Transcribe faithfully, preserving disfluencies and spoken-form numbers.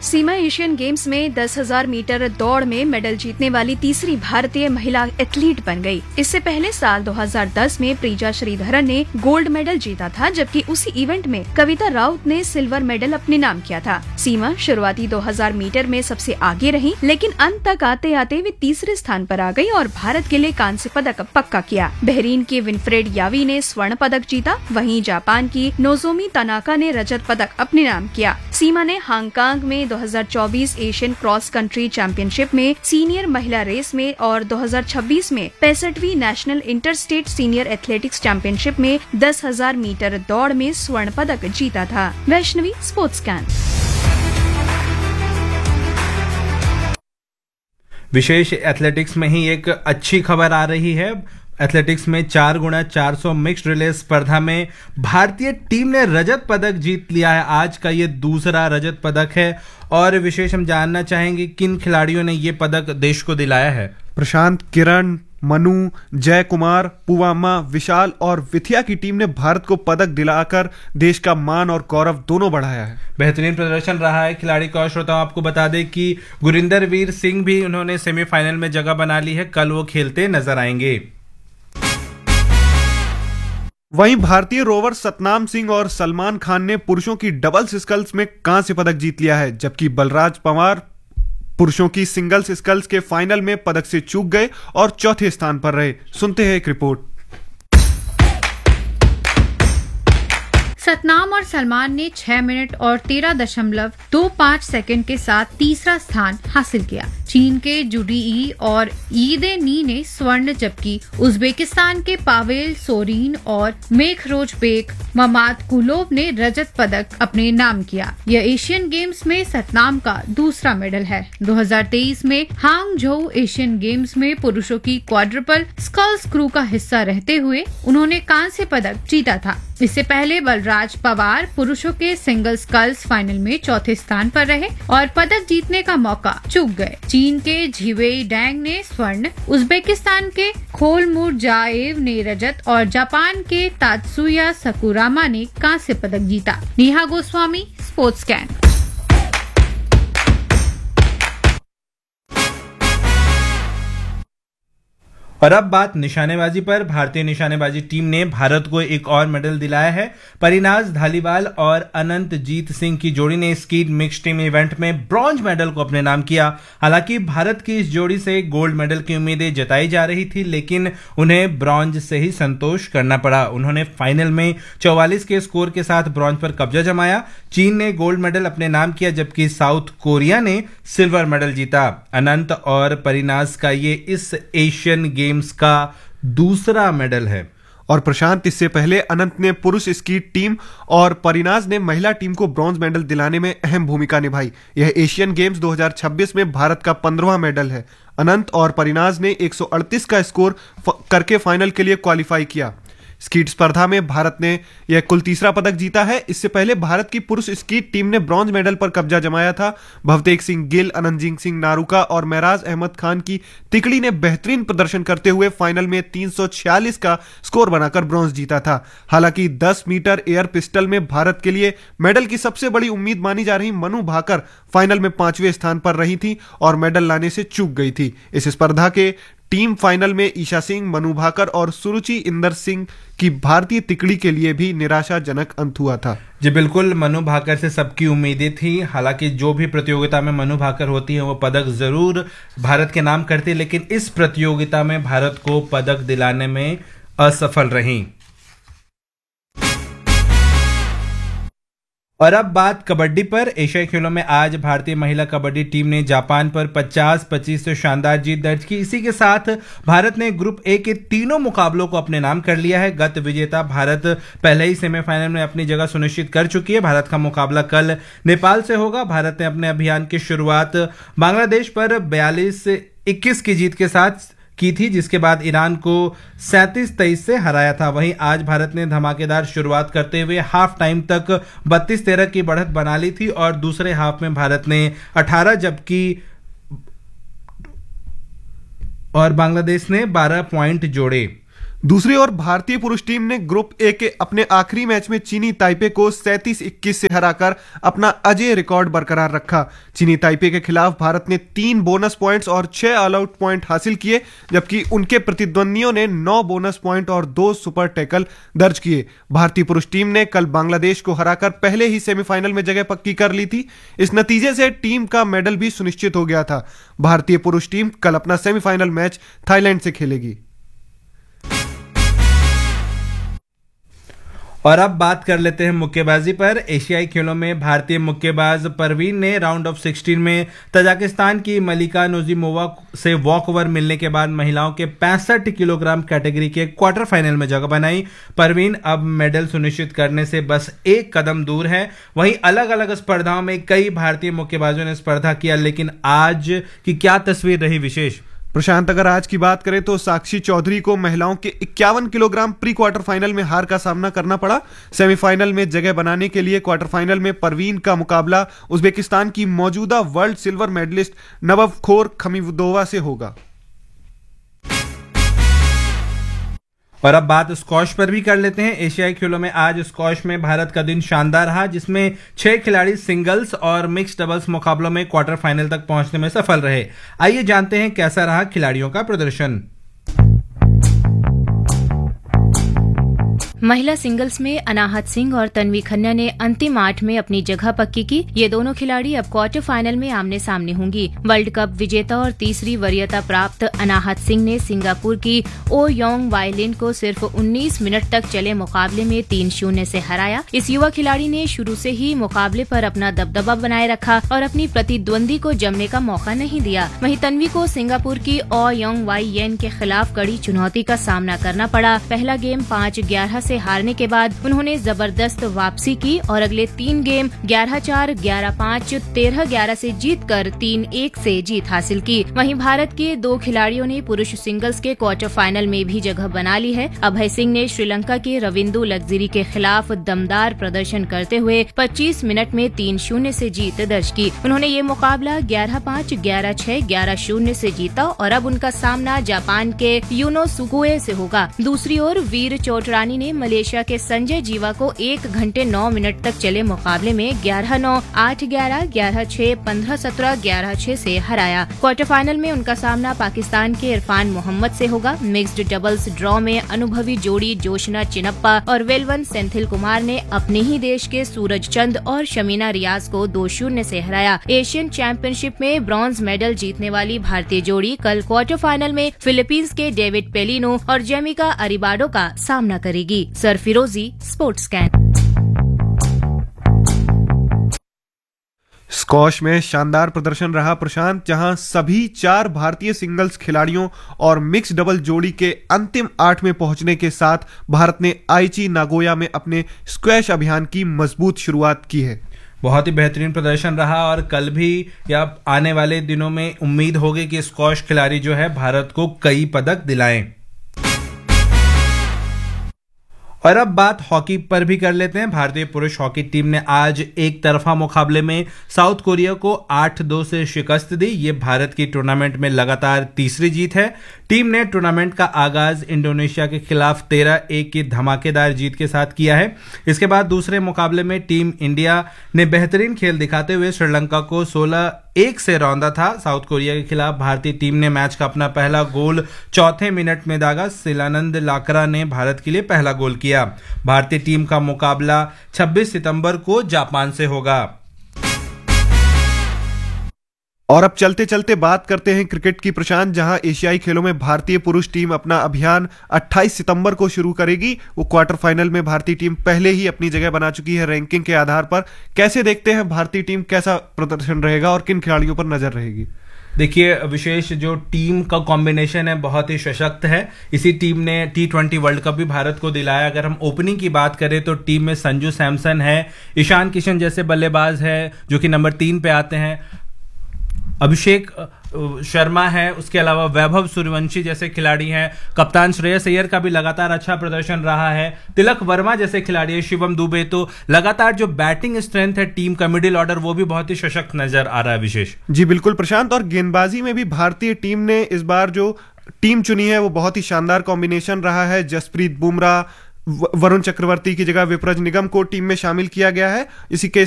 सीमा Asian games में दस हजार मीटर दौड़ में मेडल जीतने वाली तीसरी भारतीय महिला एथलीट बन गई। इससे पहले साल दो हज़ार दस में प्रीजा श्रीधरन ने गोल्ड मेडल जीता था, जबकि उसी इवेंट में कविता राउत ने सिल्वर मेडल अपने नाम किया था। सीमा शुरुआती दो हज़ार मीटर में सबसे आगे रही, लेकिन अंत तक आते आते वे तीसरे स्थान पर आ गई और भारत के लिए कांस्य पदक पक्का किया। बहरीन की विनफ्रेड यावी ने स्वर्ण पदक जीता, वहीं जापान की नोजोमी तनाका ने रजत पदक अपने नाम किया। सीमा ने हांगकांग में दो हज़ार चौबीस एशियन क्रॉस कंट्री चैंपियनशिप में सीनियर महिला रेस में और दो हज़ार छब्बीस में पैंसठवीं national interstate senior athletics championship में दस हजार मीटर दौड़ में स्वर्ण पदक जीता था। Vaishnavi, sports can. Wishes athletics में ही एक अच्छी खबर आ रही है। एथलेटिक्स में चार गुणा चार सौ मिक्स्ड रिले स्पर्धा में भारतीय टीम ने रजत पदक जीत लिया है। आज का ये दूसरा रजत पदक है और विशेष हम जानना चाहेंगे किन खिलाड़ियों ने ये पदक देश को दिलाया है। प्रशांत, किरण, मनु, जय कुमार, पुवामा, विशाल और विथिया की टीम ने भारत को पदक दिलाकर देश का मान और गौरव दोनों बढ़ाया है। बेहतरीन प्रदर्शन रहा है खिलाड़ी का। श्रोताओं, आपको बता दें कि गुरिंदर वीर सिंह भी उन्होंने सेमीफाइनल में जगह बना ली है। कल वो खेलते नजर आएंगे। वहीं भारतीय रोवर सतनाम सिंह और सलमान खान ने पुरुषों की डबल्स स्कल्स में कांस्य पदक जीत लिया है, जबकि बलराज पवार पुरुषों की सिंगल्स स्कल्स के फाइनल में पदक से चूक गए और चौथे स्थान पर रहे। सुनते हैं एक रिपोर्ट। सतनाम और सलमान ने छह मिनट और तेरह दशमलव दो पाँच सेकंड के साथ तीसरा स्थान हासिल किया। चीन के जुडीई और ईदे नी ने स्वर्ण, जबकि उज्बेकिस्तान के पावेल सोरीन और मेखरोजबेक ममादकुलोव ने रजत पदक अपने नाम किया। यह एशियन गेम्स में सतनाम का दूसरा मेडल है। दो हज़ार तेईस में हांगझोउ एशियन गेम्स में पुरुषों की क्वाड्रपल स्कल्स क्रू का हिस्सा रहते हुए उन्होंने कांस्य पदक जीता था। इससे पहले बलराज पवार पुरुषों के सिंगल स्कल्स फाइनल में चौथे स्थान पर रहे और पदक जीतने का मौका चूक गए। चीन के झिवेई डैंग ने स्वर्ण, उज्बेकिस्तान के खोलमुरजाएव ने रजत और जापान के तात्सुया सकुरामा ने कांस्य पदक जीता। Neha Goswami, sports can. और अब बात निशानेबाजी पर। भारतीय निशानेबाजी टीम ने भारत को एक और मेडल दिलाया है। परिनाज धालीवाल और अनंत जीत सिंह की जोड़ी ने स्कीट मिक्स टीम इवेंट में ब्रॉन्ज मेडल को अपने नाम किया। हालांकि भारत की इस जोड़ी से गोल्ड मेडल की उम्मीदें जताई जा रही थी, लेकिन उन्हें ब्रॉन्ज से ही संतोष करना पड़ा। उन्होंने फाइनल में चौवालीस के स्कोर के साथ ब्रॉन्ज पर कब्जा जमाया। चीन ने गोल्ड मेडल अपने नाम किया, जबकि साउथ कोरिया ने सिल्वर मेडल जीता। अनंत और परिनाज का ये इस एशियन गेम्स का दूसरा मेडल है। और प्रशांत, इससे पहले अनंत ने पुरुष स्कीट टीम और परिनाज ने महिला टीम को ब्रॉन्ज मेडल दिलाने में अहम भूमिका निभाई। यह एशियन गेम्स दो हज़ार छब्बीस में भारत का पंद्रहवां मेडल है। अनंत और परिनाज ने एक सौ अड़तीस का स्कोर करके फाइनल के लिए क्वालिफाई किया। स्कीट स्पर्धा में भारत ने यह कुल तीसरा पदक जीता है। इससे पहले भारत की पुरुष स्कीट टीम ने ब्रॉन्ज मेडल पर कब्जा जमाया था। भवतेक सिंह गिल, अनंतजीत सिंह नारूका और महराज अहमद खान की तिकड़ी ने बेहतरीन प्रदर्शन करते हुए फाइनल में तीन सौ छियालीस का स्कोर बनाकर ब्रॉन्ज जीता था। हालांकि दस मीटर एयर पिस्टल में भारत के लिए मेडल की सबसे बड़ी उम्मीद मानी जा रही मनु भाकर फाइनल में पांचवें स्थान पर रही थी और मेडल लाने से चूक गई थी। इस स्पर्धा के टीम फाइनल में ईशा सिंह, मनु भाकर और सुरुचि इंदर सिंह की भारतीय तिकड़ी के लिए भी निराशाजनक अंत हुआ था। जी बिल्कुल, मनु भाकर से सबकी उम्मीदें थी। हालांकि जो भी प्रतियोगिता में मनु भाकर होती है वो पदक जरूर भारत के नाम करती है, लेकिन इस प्रतियोगिता में भारत को पदक दिलाने में असफल रही। और अब बात कबड्डी पर। एशियाई खेलों में आज भारतीय महिला कबड्डी टीम ने जापान पर पचास पच्चीस से शानदार जीत दर्ज की। इसी के साथ भारत ने ग्रुप ए के तीनों मुकाबलों को अपने नाम कर लिया है। गत विजेता भारत पहले ही सेमीफाइनल में अपनी जगह सुनिश्चित कर चुकी है। भारत का मुकाबला कल नेपाल से होगा। भारत ने अपने अभियान की शुरुआत बांग्लादेश पर बयालीस इक्कीस की जीत के साथ की थी, जिसके बाद ईरान को सैंतीस तेईस से हराया था। वहीं आज भारत ने धमाकेदार शुरुआत करते हुए हाफ टाइम तक बत्तीस तेरह की बढ़त बना ली थी और दूसरे हाफ में भारत ने अठारह जबकि और बांग्लादेश ने बारह पॉइंट जोड़े। दूसरी ओर भारतीय पुरुष टीम ने ग्रुप ए के अपने आखिरी मैच में चीनी ताइपे को सैंतीस इक्कीस से हराकर अपना अजेय रिकॉर्ड बरकरार रखा। चीनी ताइपे के खिलाफ भारत ने तीन बोनस पॉइंट्स और छह ऑल आउट पॉइंट हासिल किए, जबकि उनके प्रतिद्वंदियों ने नौ बोनस पॉइंट और दो सुपर टैकल दर्ज किए। भारतीय पुरुष टीम ने कल बांग्लादेश को हराकर पहले ही सेमीफाइनल में जगह पक्की कर ली थी। इस नतीजे से टीम का मेडल भी सुनिश्चित हो गया था। भारतीय पुरुष टीम कल अपना सेमीफाइनल मैच थाईलैंड से खेलेगी। और अब बात कर लेते हैं मुक्केबाजी पर। एशियाई खेलों में भारतीय मुक्केबाज परवीन ने राउंड ऑफ सिक्सटीन में तजाकिस्तान की मलिका नोजिमोवा से वॉकओवर मिलने के बाद महिलाओं के पैंसठ किलोग्राम कैटेगरी के क्वार्टर फाइनल में जगह बनाई। परवीन अब मेडल सुनिश्चित करने से बस एक कदम दूर है। वहीं अलग अलग स्पर्धाओं में कई भारतीय मुक्केबाजों ने स्पर्धा किया, लेकिन आज की क्या तस्वीर रही विशेष? प्रशांत, अगर आज की बात करें तो साक्षी चौधरी को महिलाओं के इक्यावन किलोग्राम प्री क्वार्टर फाइनल में हार का सामना करना पड़ा। सेमीफाइनल में जगह बनाने के लिए क्वार्टर फाइनल में परवीन का मुकाबला उज्बेकिस्तान की मौजूदा वर्ल्ड सिल्वर मेडलिस्ट नवबखोर खमीवदोवा से होगा। और अब बात स्क्वॉश पर भी कर लेते हैं। एशियाई खेलों में आज स्क्वॉश में भारत का दिन शानदार रहा, जिसमें छह खिलाड़ी सिंगल्स और मिक्स डबल्स मुकाबलों में क्वार्टर फाइनल तक पहुंचने में सफल रहे। आइए जानते हैं कैसा रहा खिलाड़ियों का प्रदर्शन। महिला सिंगल्स में अनाहत सिंह और तन्वी खन्ना ने अंतिम आठ में अपनी जगह पक्की की। ये दोनों खिलाड़ी अब क्वार्टर फाइनल में आमने सामने होंगी। वर्ल्ड कप विजेता और तीसरी वरीयता प्राप्त अनाहत सिंह ने सिंगापुर की ओ योंग वाइलिन को सिर्फ उन्नीस मिनट तक चले मुकाबले में तीन शून्य से हराया। इस युवा खिलाड़ी ने शुरू से ही मुकाबले पर अपना दबदबा बनाए रखा और अपनी प्रतिद्वंदी को जमने का मौका नहीं दिया। वहीं तन्वी को सिंगापुर की ओ योंग वाई येन के खिलाफ कड़ी चुनौती का सामना करना पड़ा। पहला गेम पाँच ग्यारह से हारने के बाद उन्होंने जबरदस्त वापसी की और अगले तीन गेम ग्यारह चार, ग्यारह पाँच, तेरह ग्यारह से जीतकर तीन एक से जीत हासिल की। वहीं भारत के दो खिलाड़ियों ने पुरुष सिंगल्स के क्वार्टर फाइनल में भी जगह बना ली है। अभय सिंह ने श्रीलंका के रविंदु लग्जरी के खिलाफ दमदार प्रदर्शन करते हुए पच्चीस मिनट में तीन शून्य से जीत दर्ज की। उन्होंने ये मुकाबला ग्यारह पाँच, ग्यारह छह, ग्यारह शून्य से जीता और अब उनका सामना जापान के यूनो सुकुए से होगा। दूसरी ओर वीर चोटरानी ने मलेशिया के संजय जीवा को एक घंटे नौ मिनट तक चले मुकाबले में ग्यारह नौ, आठ ग्यारह, ग्यारह छह, पंद्रह सत्रह, ग्यारह छह से हराया। क्वार्टर फाइनल में उनका सामना पाकिस्तान के इरफान मोहम्मद से होगा। मिक्स्ड डबल्स ड्रॉ में अनुभवी जोड़ी जोशना चिनप्पा और वेलवन सेंथिल कुमार ने अपने ही देश के सूरज चंद और शमीना रियाज को दो शून्य से हराया। एशियन चैंपियनशिप में ब्रॉन्ज मेडल जीतने वाली भारतीय जोड़ी कल क्वार्टर फाइनल में फिलीपींस के डेविड पेलिनो और जेमिका अरिबाडो का सामना करेगी। सरफिरोजी, स्पोर्ट्स कैन। स्क्वॉश में शानदार प्रदर्शन रहा प्रशांत, जहां सभी चार भारतीय सिंगल्स खिलाड़ियों और मिक्स डबल जोड़ी के अंतिम आठ में पहुंचने के साथ भारत ने आईची नागोया में अपने स्क्वैश अभियान की मजबूत शुरुआत की है। बहुत ही बेहतरीन प्रदर्शन रहा और कल भी या आने वाले दिनों में उम्मीद होगी कि स्क्वॉश खिलाड़ी जो है भारत को कई पदक दिलाएं। और अब बात हॉकी पर भी कर लेते हैं। भारतीय पुरुष हॉकी टीम ने आज एक तरफा मुकाबले में साउथ कोरिया को आठ दो से शिकस्त दी। ये भारत की टूर्नामेंट में लगातार तीसरी जीत है। टीम ने टूर्नामेंट का आगाज इंडोनेशिया के खिलाफ तेरह एक की धमाकेदार जीत के साथ किया है। इसके बाद दूसरे मुकाबले में टीम इंडिया ने बेहतरीन खेल दिखाते हुए श्रीलंका को सोलह एक से रौंदा था। साउथ कोरिया के खिलाफ भारतीय टीम ने मैच का अपना पहला गोल चौथे मिनट में दागा। सिलानंद लाकरा ने भारत के लिए पहला गोल किया। भारतीय टीम का मुकाबला छब्बीस सितंबर को जापान से होगा। और अब चलते चलते बात करते हैं क्रिकेट की प्रशांत, जहां एशियाई खेलों में भारतीय पुरुष टीम अपना अभियान अट्ठाईस सितंबर को शुरू करेगी। वो क्वार्टर फाइनल में भारतीय टीम पहले ही अपनी जगह बना चुकी है रैंकिंग के आधार पर। कैसे देखते हैं भारतीय टीम, कैसा प्रदर्शन रहेगा और किन खिलाड़ियों पर नजर रहेगी? देखिए, विशेष जो टीम का कॉम्बिनेशन है बहुत ही सशक्त है। इसी टीम ने टी ट्वेंटी वर्ल्ड कप भी भारत को दिलाया। अगर हम ओपनिंग की बात करें तो टीम में संजू सैमसन है, ईशान किशन जैसे बल्लेबाज है जो कि नंबर तीन पे आते हैं, अभिषेक शर्मा है, उसके अलावा वैभव सूर्यवंशी जैसे खिलाड़ी हैं, कप्तान श्रेयस अय्यर का भी लगातार अच्छा प्रदर्शन रहा है, तिलक वर्मा जैसे खिलाड़ी है, शिवम दुबे। तो लगातार जो बैटिंग स्ट्रेंथ है टीम का, मिडिल ऑर्डर, वो भी बहुत ही सशक्त नजर आ रहा है विशेष। जी बिल्कुल प्रशांत, और गेंदबाजी में भी भारतीय टीम ने इस बार जो टीम चुनी है वो बहुत ही शानदार कॉम्बिनेशन रहा है। जसप्रीत बुमराह, वरुण चक्रवर्ती की जगह विप्रज निगम को टीम में शामिल किया गया है। इसी के